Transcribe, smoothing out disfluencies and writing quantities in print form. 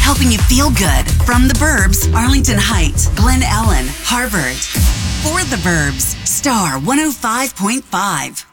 helping you feel good. From the Burbs, Arlington Heights, Glen Ellen, Harvard. For the Burbs, Star 105.5.